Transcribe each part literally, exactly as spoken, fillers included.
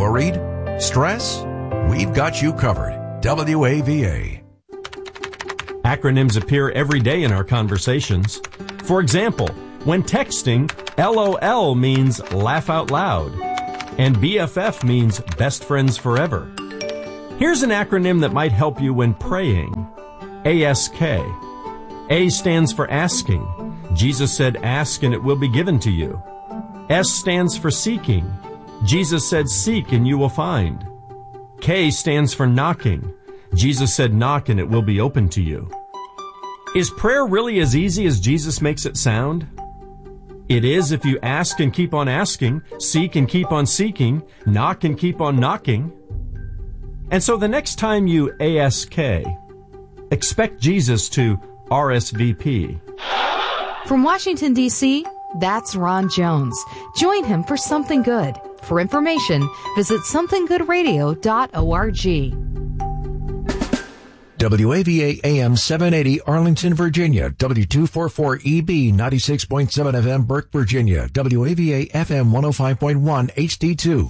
Worried? Stress? We've got you covered. W A V A. Acronyms appear every day in our conversations. For example, when texting, L O L means laugh out loud, and B F F means best friends forever. Here's an acronym that might help you when praying. A S K. A stands for asking. Jesus said, ask and it will be given to you. S stands for seeking. Jesus said, seek and you will find. K stands for knocking. Jesus said, knock and it will be open to you. Is prayer really as easy as Jesus makes it sound? It is if you ask and keep on asking, seek and keep on seeking, knock and keep on knocking. And so the next time you A S K, expect Jesus to R S V P. From Washington, D C, that's Ron Jones. Join him for Something Good. For information, visit something good radio dot org. W A V A A M seven eighty Arlington, Virginia. W two forty-four E B ninety-six point seven F M Burke, Virginia. W A V A F M one oh five point one H D two.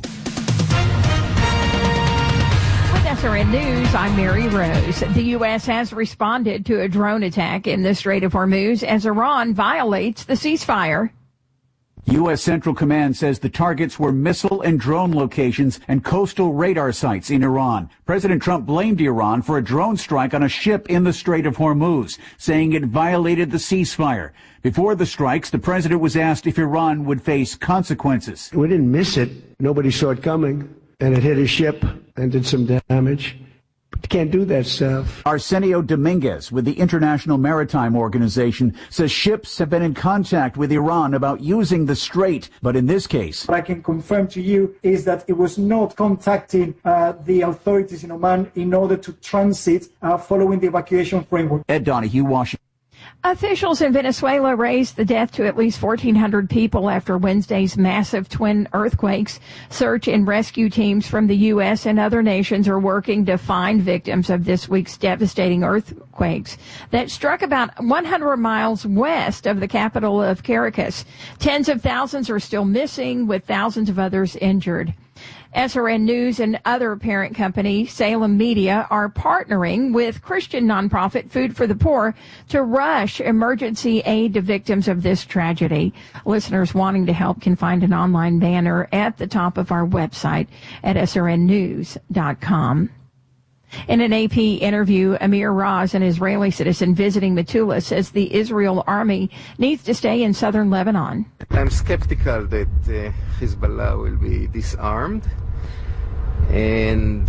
S R N News, I'm Mary Rose. The U S has responded to a drone attack in the Strait of Hormuz as Iran violates the ceasefire. U S Central Command says the targets were missile and drone locations and coastal radar sites in Iran. President Trump blamed Iran for a drone strike on a ship in the Strait of Hormuz, saying it violated the ceasefire. Before the strikes, the president was asked if Iran would face consequences. We didn't miss it. Nobody saw it coming. And it hit a ship and did some damage. But you can't do that stuff. Arsenio Dominguez with the International Maritime Organization says ships have been in contact with Iran about using the strait. But in this case, what I can confirm to you is that it was not contacting uh, the authorities in Oman in order to transit uh, following the evacuation framework. Ed Donahue, Washington. Officials in Venezuela raised the death to at least fourteen hundred people after Wednesday's massive twin earthquakes. Search and rescue teams from the U S and other nations are working to find victims of this week's devastating earthquakes that struck about one hundred miles west of the capital of Caracas. Tens of thousands are still missing, with thousands of others injured. S R N News and other parent company, Salem Media, are partnering with Christian nonprofit Food for the Poor to rush emergency aid to victims of this tragedy. Listeners wanting to help can find an online banner at the top of our website at S R N news dot com. In an A P interview, Amir Raz, an Israeli citizen visiting Metula, says the Israel army needs to stay in southern Lebanon. I'm skeptical that uh, Hezbollah will be disarmed, and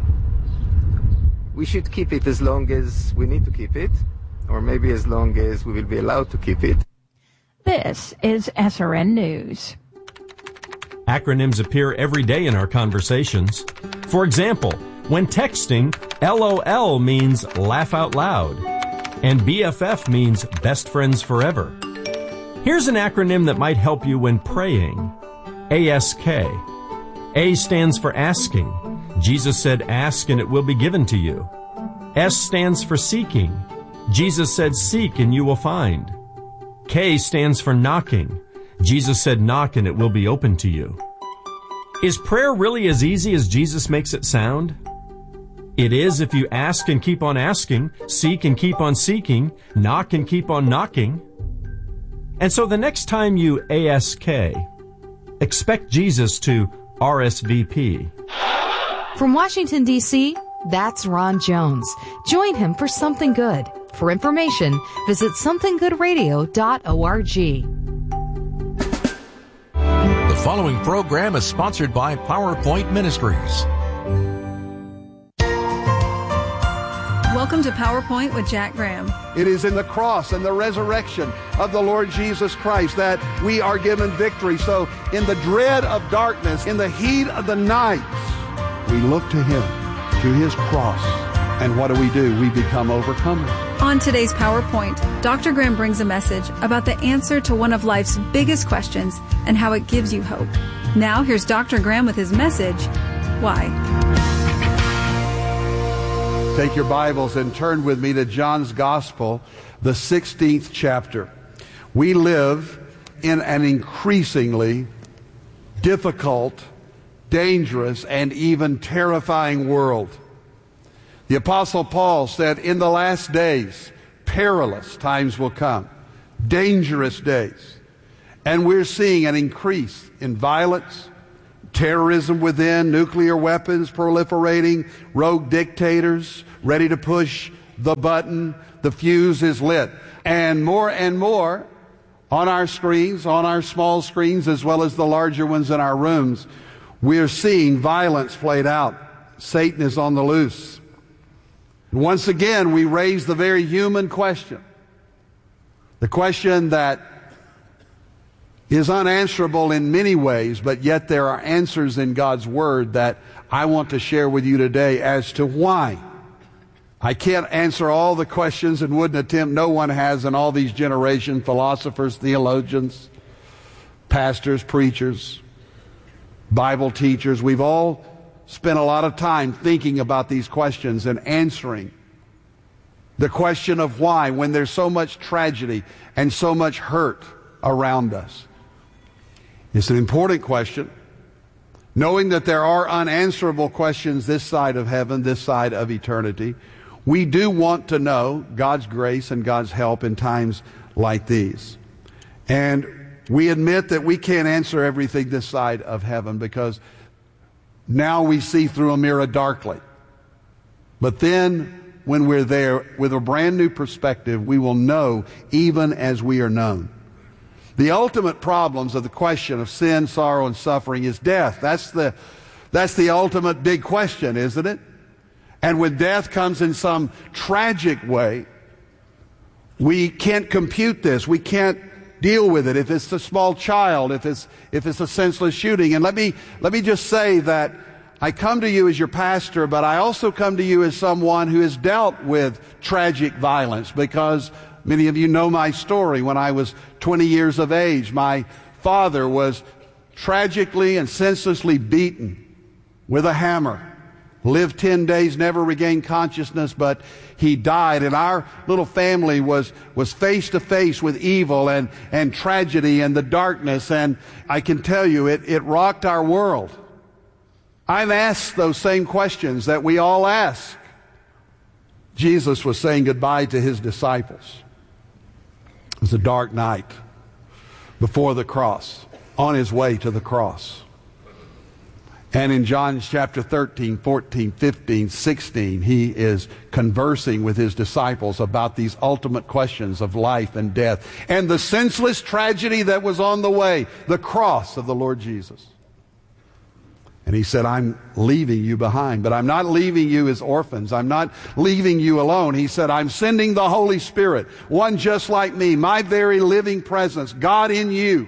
we should keep it as long as we need to keep it, or maybe as long as we will be allowed to keep it. This is S R N News. Acronyms appear every day in our conversations. For example, when texting, L O L means laugh out loud, and B F F means best friends forever. Here's an acronym that might help you when praying. A S K. A stands for asking. Jesus said, ask and it will be given to you. S stands for seeking. Jesus said, seek and you will find. K stands for knocking. Jesus said, knock and it will be open to you. Is prayer really as easy as Jesus makes it sound? It is if you ask and keep on asking, seek and keep on seeking, knock and keep on knocking. And so the next time you A S K, expect Jesus to R S V P. From Washington, D C, that's Ron Jones. Join him for Something Good. For information, visit something good radio dot org. The following program is sponsored by PowerPoint Ministries. Welcome to PowerPoint with Jack Graham. It is in the cross and the resurrection of the Lord Jesus Christ that we are given victory. So in the dread of darkness, in the heat of the night, we look to Him, to His cross. And what do we do? We become overcomers. On today's PowerPoint, Doctor Graham brings a message about the answer to one of life's biggest questions and how it gives you hope. Now here's Doctor Graham with his message, Why? Take your Bibles and turn with me to John's Gospel, the sixteenth chapter. We live in an increasingly difficult dangerous, and even terrifying world. The Apostle Paul said, in the last days, perilous times will come, dangerous days. And we're seeing an increase in violence, terrorism within, nuclear weapons proliferating, rogue dictators ready to push the button. The fuse is lit. And more and more on our screens, on our small screens, as well as the larger ones in our rooms, we're seeing violence played out. Satan is on the loose. And once again, we raise the very human question. The question that is unanswerable in many ways, but yet there are answers in God's Word that I want to share with you today as to why. I can't answer all the questions and wouldn't attempt, no one has in all these generations, philosophers, theologians, pastors, preachers, Bible teachers. We've all spent a lot of time thinking about these questions and answering the question of why when there's so much tragedy and so much hurt around us. It's an important question. Knowing that there are unanswerable questions this side of heaven, this side of eternity, we do want to know God's grace and God's help in times like these. And we admit that we can't answer everything this side of heaven because now we see through a mirror darkly. But then when we're there with a brand new perspective, we will know even as we are known. The ultimate problems of the question of sin, sorrow, and suffering is death. That's the, that's the ultimate big question, isn't it? And when death comes in some tragic way, we can't compute this. We can't deal with it. If it's a small child, if it's, if it's a senseless shooting. And let me, let me just say that I come to you as your pastor, but I also come to you as someone who has dealt with tragic violence, because many of you know my story. When I was twenty years of age, my father was tragically and senselessly beaten with a hammer. Lived ten days, never regained consciousness, but he died. And our little family was, was face to face with evil and, and tragedy and the darkness. And I can tell you, it, it rocked our world. I've asked those same questions that we all ask. Jesus was saying goodbye to his disciples. It was a dark night before the cross, on his way to the cross. And in John chapter thirteen, fourteen, fifteen, sixteen, he is conversing with his disciples about these ultimate questions of life and death and the senseless tragedy that was on the way, the cross of the Lord Jesus. And he said, I'm leaving you behind, but I'm not leaving you as orphans. I'm not leaving you alone. He said, I'm sending the Holy Spirit, one just like me, my very living presence, God in you.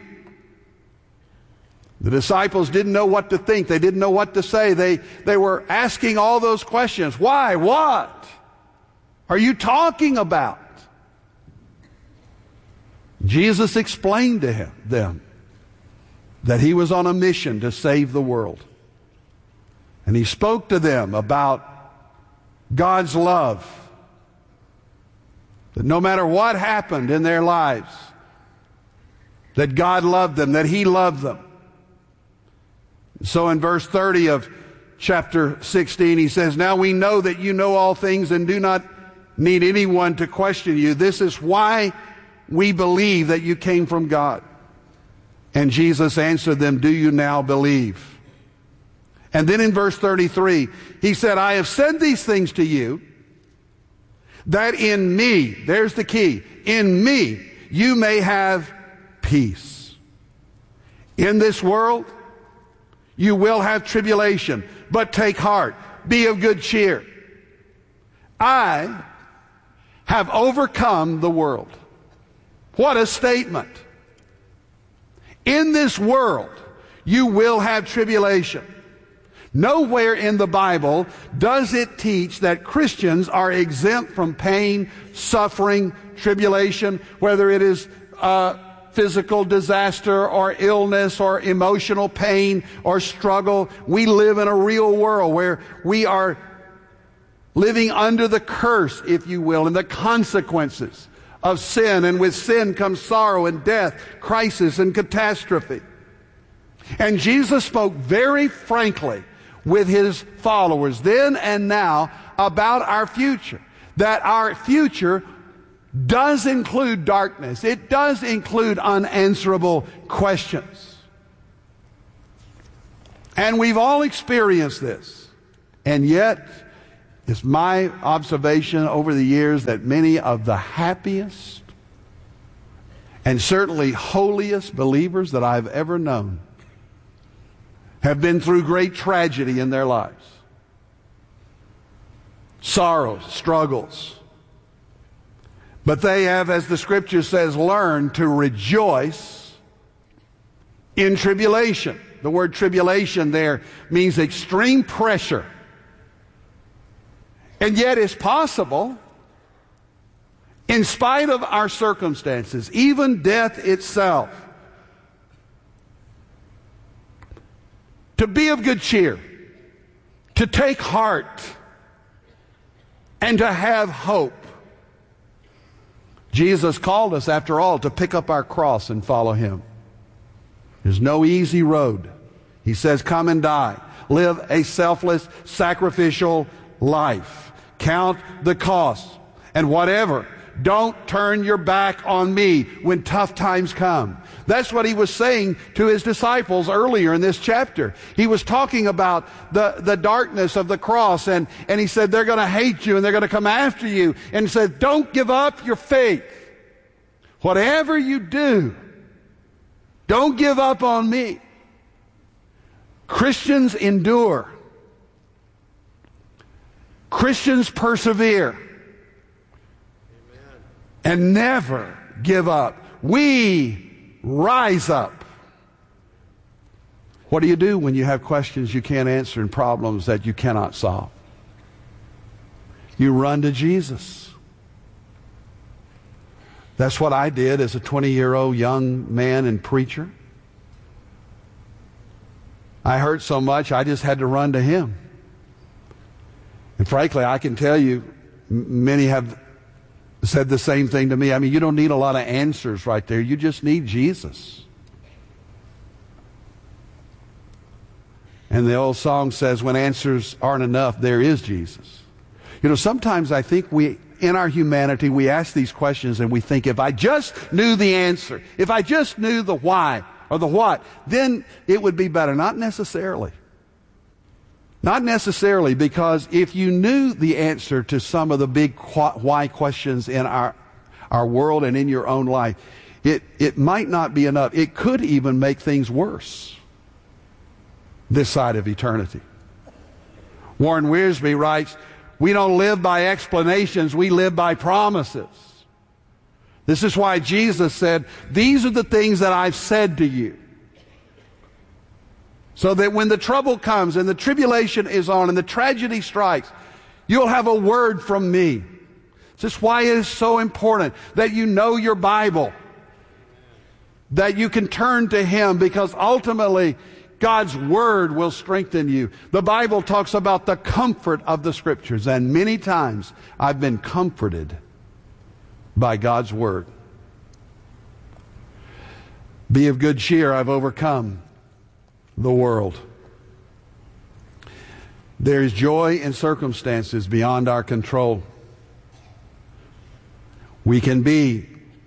The disciples didn't know what to think. They didn't know what to say. They, they were asking all those questions. Why? What are you talking about? Jesus explained to him, them that he was on a mission to save the world. And he spoke to them about God's love. That no matter what happened in their lives, that God loved them, that he loved them. So in verse thirty of chapter sixteen, he says, now we know that you know all things and do not need anyone to question you. This is why we believe that you came from God. And Jesus answered them, do you now believe? And then in verse thirty-three, he said, I have said these things to you, that in me, there's the key, in me you may have peace. In this world, you will have tribulation, but take heart, be of good cheer. I have overcome the world. What a statement. In this world, you will have tribulation. Nowhere in the Bible does it teach that Christians are exempt from pain, suffering, tribulation, whether it is uh, physical disaster or illness or emotional pain or struggle. We live in a real world where we are living under the curse, if you will, and the consequences of sin. And with sin comes sorrow and death, crisis and catastrophe. And Jesus spoke very frankly with his followers then and now about our future. That our future does include darkness. It does include unanswerable questions. And we've all experienced this. And yet, it's my observation over the years that many of the happiest and certainly holiest believers that I've ever known have been through great tragedy in their lives. Sorrows, struggles. But they have, as the scripture says, learned to rejoice in tribulation. The word tribulation there means extreme pressure. And yet it's possible, in spite of our circumstances, even death itself, to be of good cheer, to take heart, and to have hope. Jesus called us, after all, to pick up our cross and follow him. There's no easy road. He says, come and die. Live a selfless, sacrificial life. Count the cost. And whatever, don't turn your back on me when tough times come. That's what he was saying to his disciples earlier in this chapter. He was talking about the, the darkness of the cross, and, and he said they're going to hate you and they're going to come after you. And he said, don't give up your faith. Whatever you do, don't give up on me. Christians endure. Christians persevere. Amen. And never give up. We rise up. What do you do when you have questions you can't answer and problems that you cannot solve? You run to Jesus. That's what I did as a twenty-year-old young man and preacher. I hurt so much, I just had to run to him. And frankly, I can tell you, many have said the same thing to me. I mean, you don't need a lot of answers right there. You just need Jesus. And the old song says, when answers aren't enough, there is Jesus. You know, sometimes I think we, in our humanity, we ask these questions and we think, if I just knew the answer, if I just knew the why or the what, then it would be better. Not necessarily. Not necessarily, because if you knew the answer to some of the big why questions in our, our world and in your own life, it, it might not be enough. It could even make things worse this side of eternity. Warren Wiersbe writes, we don't live by explanations, we live by promises. This is why Jesus said, these are the things that I've said to you. So that when the trouble comes and the tribulation is on and the tragedy strikes, you'll have a word from me. This is why it is so important that you know your Bible, that you can turn to Him, because ultimately God's Word will strengthen you. The Bible talks about the comfort of the Scriptures, and many times I've been comforted by God's Word. Be of good cheer, I've overcome the world. There is joy in circumstances beyond our control. We can be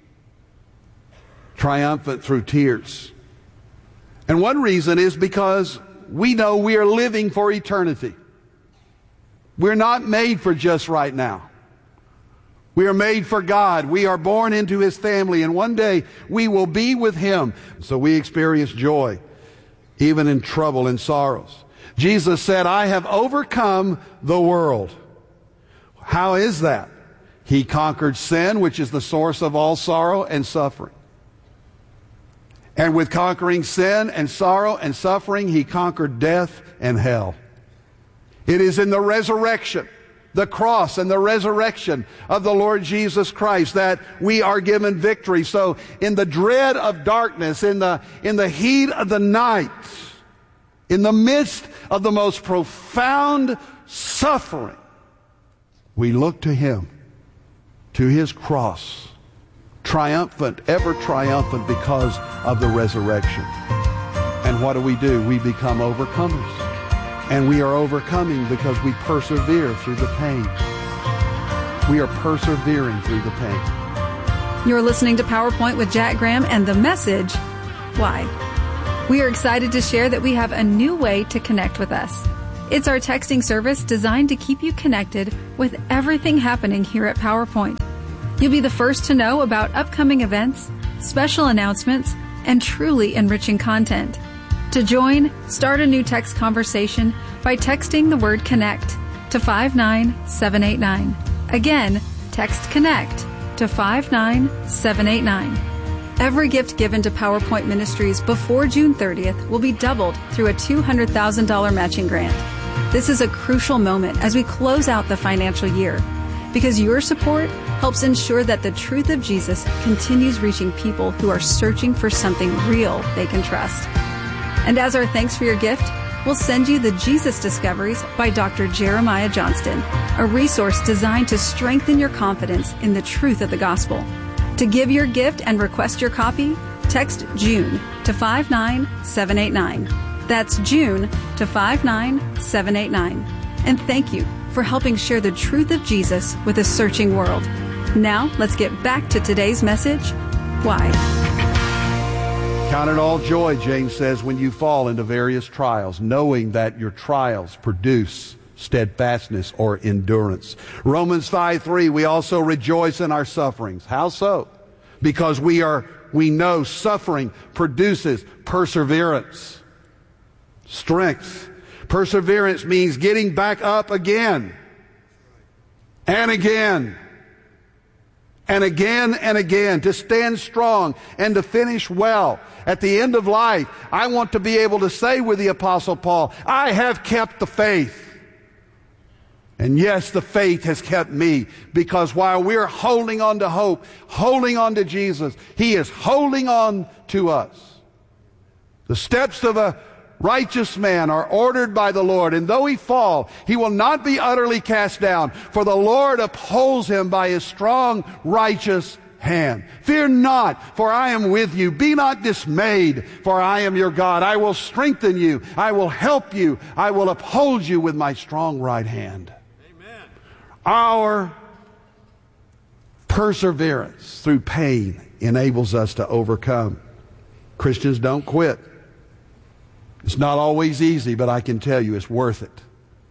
triumphant through tears. And one reason is because we know we are living for eternity. We're not made for just right now. We are made for God. We are born into His family, and one day we will be with Him. So we experience joy, even in trouble and sorrows. Jesus said, I have overcome the world. How is that? He conquered sin, which is the source of all sorrow and suffering. And with conquering sin and sorrow and suffering, He conquered death and hell. It is in the resurrection, the cross and the resurrection of the Lord Jesus Christ, that we are given victory. So in the dread of darkness, in the, in the heat of the night, in the midst of the most profound suffering, we look to Him, to His cross, triumphant, ever triumphant because of the resurrection. And what do we do? We become overcomers. And we are overcoming because we persevere through the pain. We are persevering through the pain. You're listening to PowerPoint with Jack Graham and the message, Why? We are excited to share that we have a new way to connect with us. It's our texting service designed to keep you connected with everything happening here at PowerPoint. You'll be the first to know about upcoming events, special announcements, and truly enriching content. To join, start a new text conversation by texting the word CONNECT to five nine seven eight nine. Again, text CONNECT to five nine seven eight nine. Every gift given to PowerPoint Ministries before June thirtieth will be doubled through a two hundred thousand dollars matching grant. This is a crucial moment as we close out the financial year, because your support helps ensure that the truth of Jesus continues reaching people who are searching for something real they can trust. And as our thanks for your gift, we'll send you the Jesus Discoveries by Doctor Jeremiah Johnston, a resource designed to strengthen your confidence in the truth of the gospel. To give your gift and request your copy, text June to five nine seven eight nine. That's June to five nine seven eight nine. And thank you for helping share the truth of Jesus with a searching world. Now, let's get back to today's message, Why? Count it all joy, James says, when you fall into various trials, knowing that your trials produce steadfastness or endurance. Romans five three, we also rejoice in our sufferings. How so? Because we are, we know suffering produces perseverance, strength. Perseverance means getting back up again and again and again and again, to stand strong and to finish well. At the end of life, I want to be able to say with the Apostle Paul, I have kept the faith. And yes, the faith has kept me, because while we're holding on to hope, holding on to Jesus, He is holding on to us. The steps of a righteous man are ordered by the Lord, and though he fall, he will not be utterly cast down, for the Lord upholds him by His strong, righteous hand. Fear not, for I am with you. Be not dismayed, for I am your God. I will strengthen you. I will help you. I will uphold you with my strong right hand. Amen. Our perseverance through pain enables us to overcome. Christians don't quit. It's not always easy, but I can tell you it's worth it.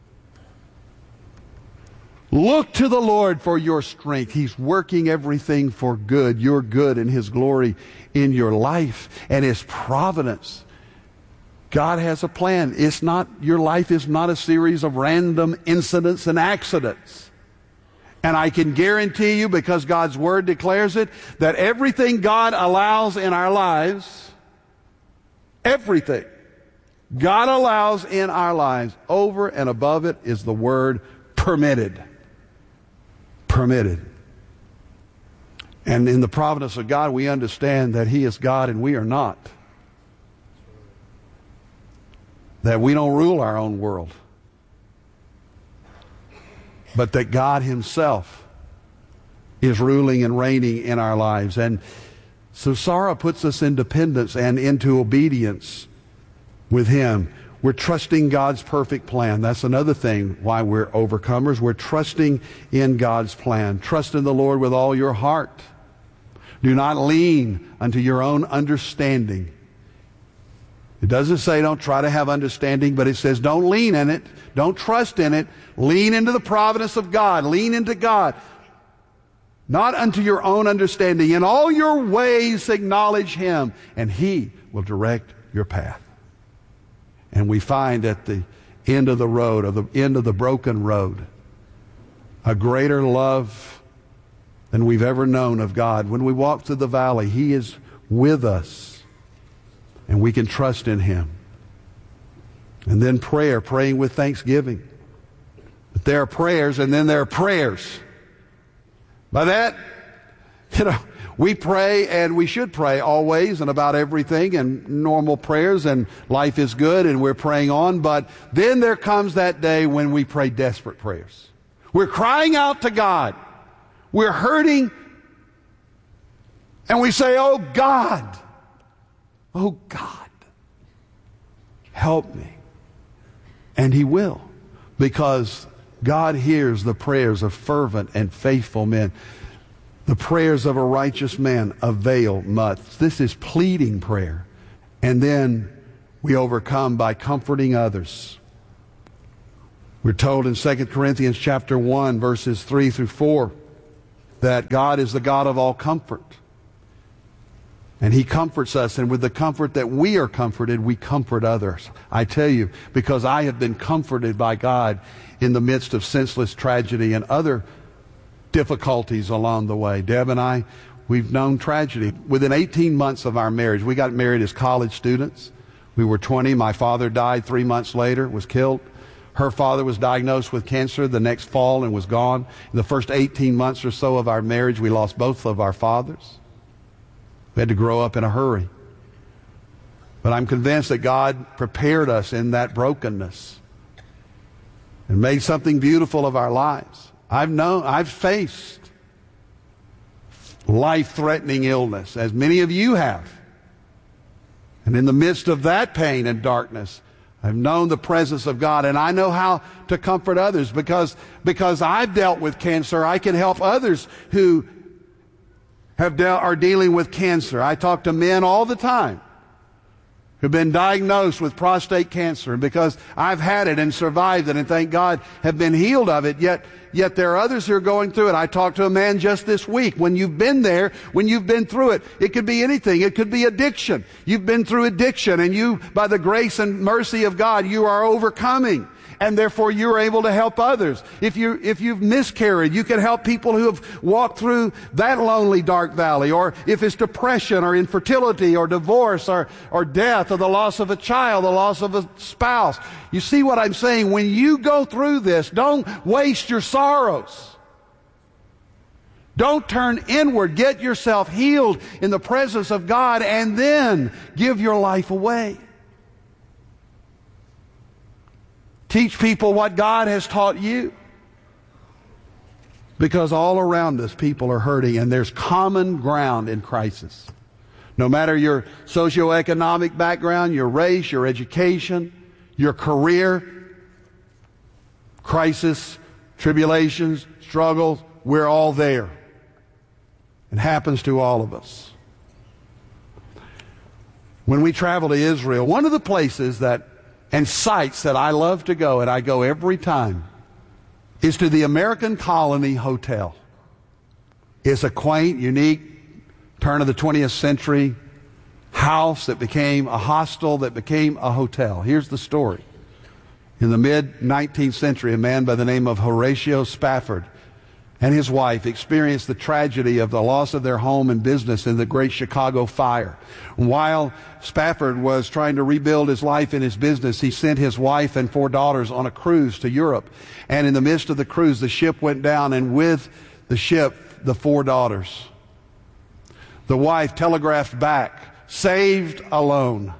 Look to the Lord for your strength. He's working everything for good, your good and His glory in your life and His providence. God has a plan. It's not, your life is not a series of random incidents and accidents. And I can guarantee you, because God's Word declares it, that everything God allows in our lives, everything God allows in our lives, over and above it is the word permitted. Permitted. And in the providence of God, we understand that He is God and we are not. That we don't rule our own world. But that God Himself is ruling and reigning in our lives. And so sorrow puts us in dependence and into obedience with Him. We're trusting God's perfect plan. That's another thing why we're overcomers. We're trusting in God's plan. Trust in the Lord with all your heart. Do not lean unto your own understanding. It doesn't say don't try to have understanding, but it says don't lean in it. Don't trust in it. Lean into the providence of God. Lean into God. Not unto your own understanding. In all your ways acknowledge Him, and He will direct your path. And we find at the end of the road, or the end of the broken road, a greater love than we've ever known of God. When we walk through the valley, He is with us, and we can trust in Him. And then prayer, praying with thanksgiving. But there are prayers, and then there are prayers. By that, you know, we pray, and we should pray always and about everything, and normal prayers, and life is good, and we're praying on. But then there comes that day when we pray desperate prayers. We're crying out to God. We're hurting, and we say, oh God, oh God, help me. And he will, because God hears the prayers of fervent and faithful men. The prayers of a righteous man avail much. This is pleading prayer. And then we overcome by comforting others. We're told in Second Corinthians chapter one, verses three through four, that God is the God of all comfort. And he comforts us, and with the comfort that we are comforted, we comfort others. I tell you, because I have been comforted by God in the midst of senseless tragedy and other difficulties along the way. Deb and I, we've known tragedy. Within eighteen months of our marriage, we got married as college students. We were twenty. My father died three months later, was killed. Her father was diagnosed with cancer the next fall and was gone. In the first eighteen months or so of our marriage, we lost both of our fathers. We had to grow up in a hurry. But I'm convinced that God prepared us in that brokenness and made something beautiful of our lives. I've known, I've faced life-threatening illness, as many of you have. And in the midst of that pain and darkness, I've known the presence of God, and I know how to comfort others because, because I've dealt with cancer. I can help others who have dealt, are dealing with cancer. I talk to men all the time who've been diagnosed with prostate cancer, and because I've had it and survived it and thank God have been healed of it, yet yet there are others who are going through it. I talked to a man just this week. When you've been there, when you've been through it, it could be anything. It could be addiction. You've been through addiction, and you, by the grace and mercy of God, you are overcoming. And therefore you're able to help others. If you, if you've miscarried, you can help people who have walked through that lonely dark valley. Or if it's depression or infertility or divorce or, or death or the loss of a child, the loss of a spouse. You see what I'm saying? When you go through this, don't waste your sorrows. Don't turn inward. Get yourself healed in the presence of God and then give your life away. Teach people what God has taught you. Because all around us, people are hurting, and there's common ground in crisis. No matter your socioeconomic background, your race, your education, your career, crisis, tribulations, struggles, we're all there. It happens to all of us. When we travel to Israel, one of the places that and sites that I love to go, and I go every time, is to the American Colony Hotel. It's a quaint, unique, turn of the twentieth century house that became a hostel that became a hotel. Here's the story. In the mid-nineteenth century, a man by the name of Horatio Spafford and his wife experienced the tragedy of the loss of their home and business in the Great Chicago Fire. While Spafford was trying to rebuild his life and his business, he sent his wife and four daughters on a cruise to Europe. And in the midst of the cruise, the ship went down, and with the ship, the four daughters. The wife telegraphed back, "Saved alone."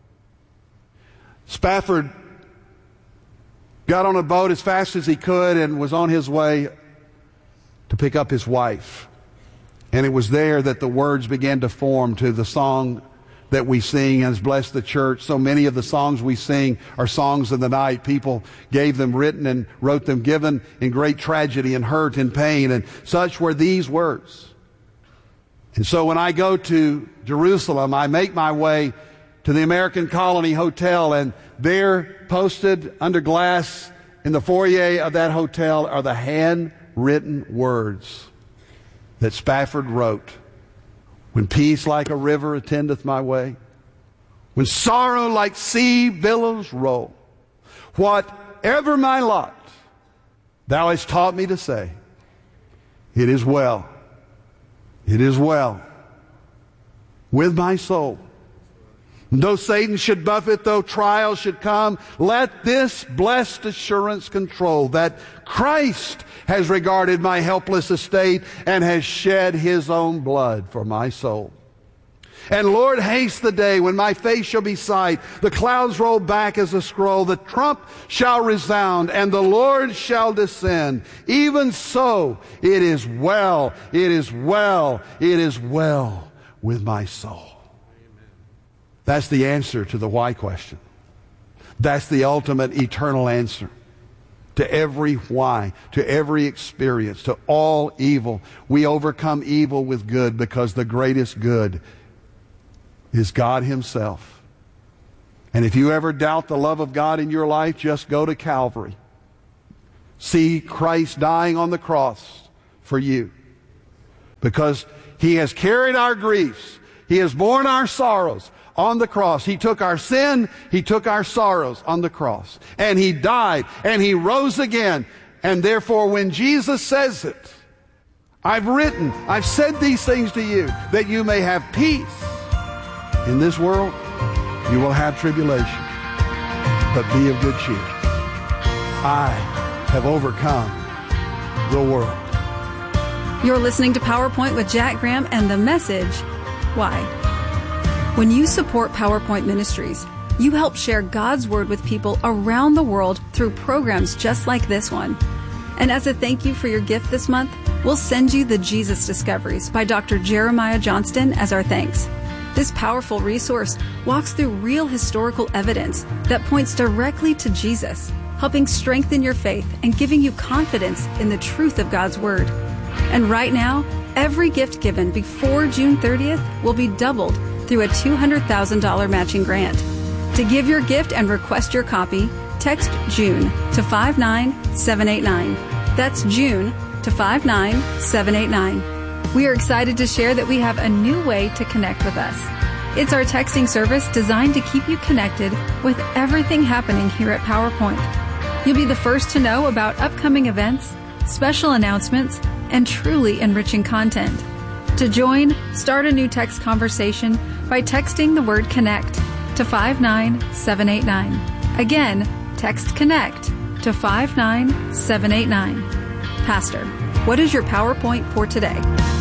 Spafford got on a boat as fast as he could and was on his way to pick up his wife. And it was there that the words began to form to the song that we sing as Bless the Church. So many of the songs we sing are songs of the night. People gave them written and wrote them given in great tragedy and hurt and pain, and such were these words. And so when I go to Jerusalem, I make my way to the American Colony Hotel, and there, posted under glass in the foyer of that hotel, are the hand written words that Spafford wrote. When peace like a river attendeth my way, when sorrow like sea billows roll, whatever my lot, thou hast taught me to say, it is well, it is well with my soul. Though Satan should buffet, though trials should come, let this blessed assurance control that Christ has regarded my helpless estate and has shed his own blood for my soul. And Lord, haste the day when my face shall be sight, the clouds roll back as a scroll, the trump shall resound, and the Lord shall descend. Even so, it is well, it is well, it is well with my soul. That's the answer to the why question. That's the ultimate eternal answer to every why, to every experience, to all evil. We overcome evil with good because the greatest good is God Himself. And if you ever doubt the love of God in your life, just go to Calvary. See Christ dying on the cross for you. Because He has carried our griefs. He has borne our sorrows on the cross. He took our sin, He took our sorrows on the cross. And He died, and He rose again. And therefore, when Jesus says it, I've written, I've said these things to you, that you may have peace. In this world, you will have tribulation. But be of good cheer. I have overcome the world. You're listening to PowerPoint with Jack Graham and the message, why? When you support PowerPoint Ministries, you help share God's Word with people around the world through programs just like this one. And as a thank you for your gift this month, we'll send you the Jesus Discoveries by Doctor Jeremiah Johnston as our thanks. This powerful resource walks through real historical evidence that points directly to Jesus, helping strengthen your faith and giving you confidence in the truth of God's Word. And right now, every gift given before June thirtieth will be doubled through a two hundred thousand dollars matching grant. To give your gift and request your copy, text June to five nine seven eight nine. That's June to five nine seven eight nine. We are excited to share that we have a new way to connect with us. It's our texting service designed to keep you connected with everything happening here at PowerPoint. You'll be the first to know about upcoming events, special announcements, and truly enriching content. To join, start a new text conversation by texting the word CONNECT to five nine seven eight nine. Again, text CONNECT to five nine seven eight nine. Pastor, what is your PowerPoint for today?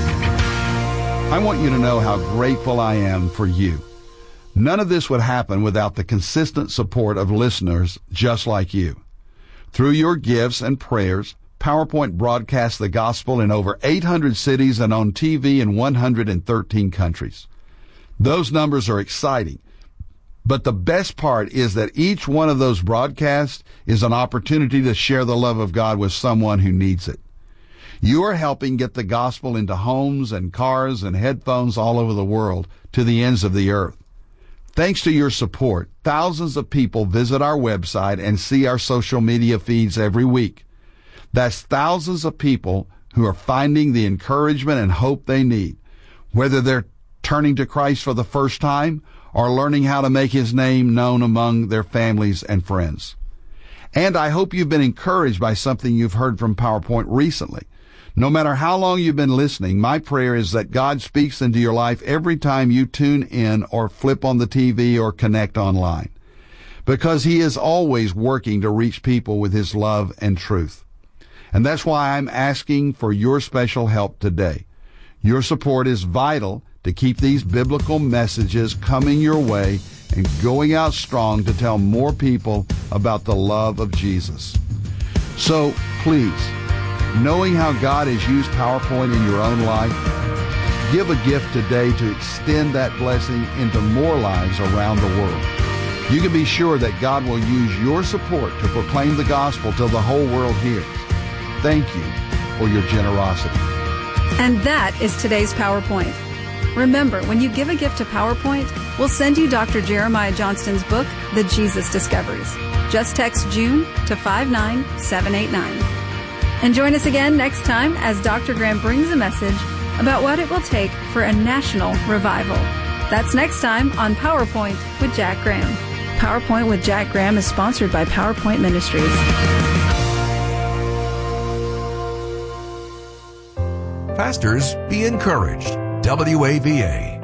I want you to know how grateful I am for you. None of this would happen without the consistent support of listeners just like you. Through your gifts and prayers, PowerPoint broadcasts the gospel in over eight hundred cities and on T V in one hundred thirteen countries. Those numbers are exciting, but the best part is that each one of those broadcasts is an opportunity to share the love of God with someone who needs it. You are helping get the gospel into homes and cars and headphones all over the world to the ends of the earth. Thanks to your support, thousands of people visit our website and see our social media feeds every week. That's thousands of people who are finding the encouragement and hope they need, whether they're turning to Christ for the first time or learning how to make His name known among their families and friends. And I hope you've been encouraged by something you've heard from PowerPoint recently. No matter how long you've been listening, my prayer is that God speaks into your life every time you tune in or flip on the T V or connect online, because He is always working to reach people with His love and truth. And that's why I'm asking for your special help today. Your support is vital to keep these biblical messages coming your way and going out strong to tell more people about the love of Jesus. So please, knowing how God has used PowerPoint in your own life, give a gift today to extend that blessing into more lives around the world. You can be sure that God will use your support to proclaim the gospel till the whole world hears. Thank you for your generosity. And that is today's PowerPoint. Remember, when you give a gift to PowerPoint, we'll send you Doctor Jeremiah Johnston's book, The Jesus Discoveries. Just text June to five nine seven eight nine. And join us again next time as Doctor Graham brings a message about what it will take for a national revival. That's next time on PowerPoint with Jack Graham. PowerPoint with Jack Graham is sponsored by PowerPoint Ministries. Pastors, be encouraged. W A V A.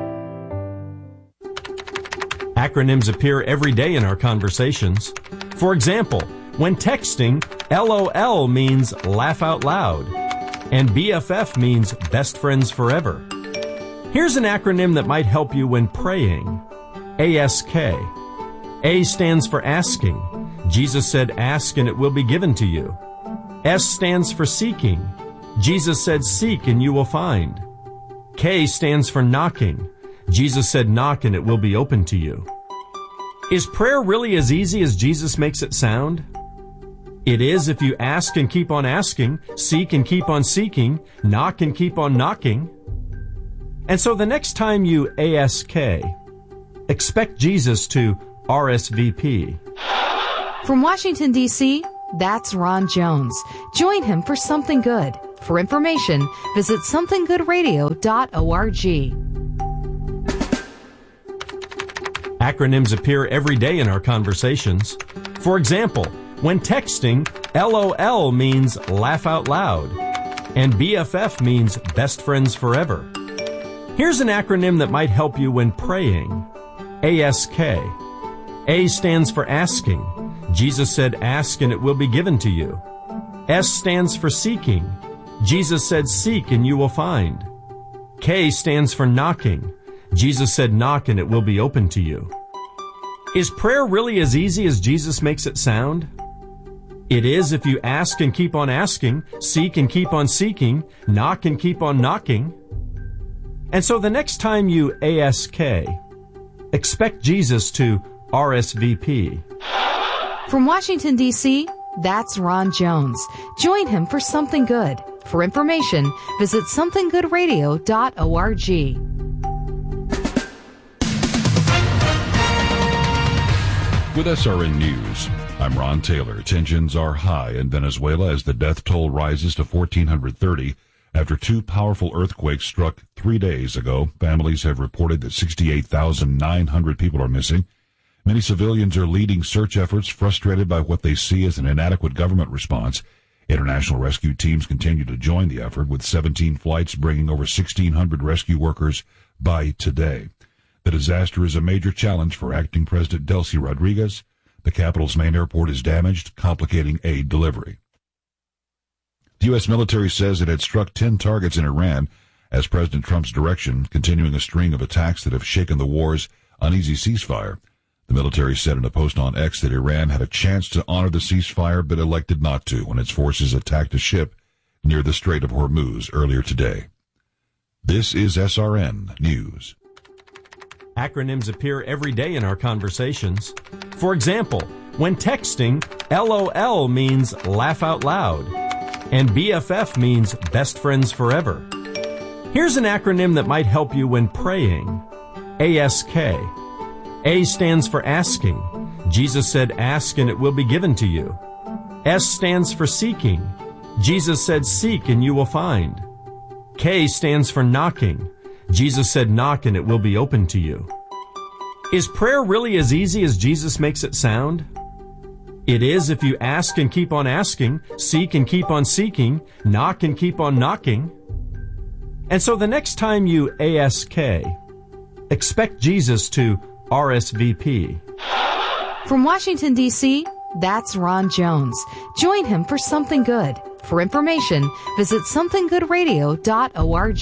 Acronyms appear every day in our conversations. For example, when texting, L O L means laugh out loud, and B F F means best friends forever. Here's an acronym that might help you when praying. A S K. A stands for asking. Jesus said, ask and it will be given to you. S stands for seeking. Jesus said, seek and you will find. K stands for knocking. Jesus said, knock and it will be open to you. Is prayer really as easy as Jesus makes it sound? It is if you ask and keep on asking, seek and keep on seeking, knock and keep on knocking. And so the next time you ask, expect Jesus to R S V P. From Washington, D C, that's Ron Jones. Join him for Something Good. For information, visit something good radio dot org. Acronyms appear every day in our conversations. For example, when texting, LOL means laugh out loud, and B F F means best friends forever. Here's an acronym that might help you when praying. A S K. A stands for asking. Jesus said, ask and it will be given to you. S stands for seeking. Jesus said, seek and you will find. K stands for knocking. Jesus said, knock and it will be open to you. Is prayer really as easy as Jesus makes it sound? It is if you ask and keep on asking, seek and keep on seeking, knock and keep on knocking. And so the next time you ask, expect Jesus to R S V P. From Washington, D C, that's Ron Jones. Join him for Something Good. For information, visit something good radio dot org. With S R N News, I'm Ron Taylor. Tensions are high in Venezuela as the death toll rises to one thousand four hundred thirty. After two powerful earthquakes struck three days ago, families have reported that sixty-eight thousand nine hundred people are missing. Many civilians are leading search efforts, frustrated by what they see as an inadequate government response. International rescue teams continue to join the effort, with seventeen flights bringing over sixteen hundred rescue workers by today. The disaster is a major challenge for acting President Delcy Rodriguez. The capital's main airport is damaged, complicating aid delivery. The U S military says it had struck ten targets in Iran as President Trump's direction, continuing a string of attacks that have shaken the war's uneasy ceasefire. The military said in a post on X that Iran had a chance to honor the ceasefire but elected not to when its forces attacked a ship near the Strait of Hormuz earlier today. This is S R N News. Acronyms appear every day in our conversations. For example, when texting, LOL means laugh out loud, and B F F means best friends forever. Here's an acronym that might help you when praying. A S K. A stands for asking. Jesus said, ask and it will be given to you. S stands for seeking. Jesus said, seek and you will find. K stands for knocking. Jesus said, knock and it will be open to you. Is prayer really as easy as Jesus makes it sound? It is if you ask and keep on asking, seek and keep on seeking, knock and keep on knocking. And so the next time you ask, expect Jesus to R S V P. From Washington, D C, that's Ron Jones. Join him for Something Good. For information, visit something good radio dot org.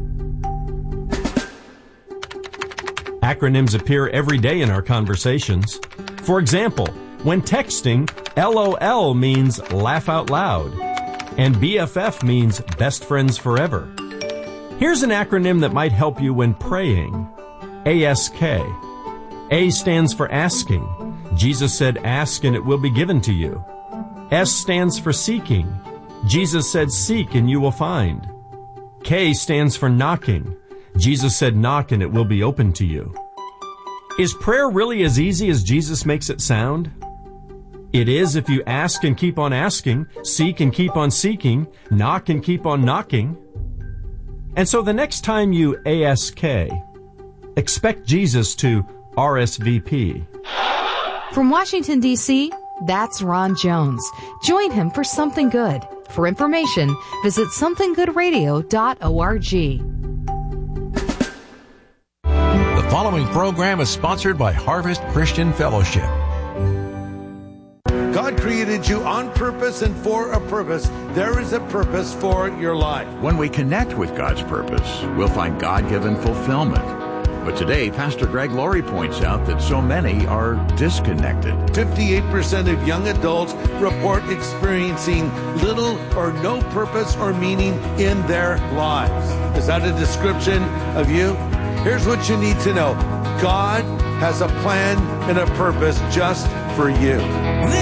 Acronyms appear every day in our conversations. For example, when texting, LOL means laugh out loud, and B F F means best friends forever. Here's an acronym that might help you when praying. A S K. A stands for asking. Jesus said, ask and it will be given to you. S stands for seeking. Jesus said, seek and you will find. K stands for knocking. Jesus said, knock and it will be open to you. Is prayer really as easy as Jesus makes it sound? It is if you ask and keep on asking, seek and keep on seeking, knock and keep on knocking. And so the next time you ask, expect Jesus to R S V P. From Washington, D C, that's Ron Jones. Join him for Something Good. For information, visit something good radio dot org. The following program is sponsored by Harvest Christian Fellowship. God created you on purpose and for a purpose. There is a purpose for your life. When we connect with God's purpose, we'll find God-given fulfillment. But today, Pastor Greg Laurie points out that so many are disconnected. fifty-eight percent of young adults report experiencing little or no purpose or meaning in their lives. Is that a description of you? Here's what you need to know. God has a plan and a purpose just for you.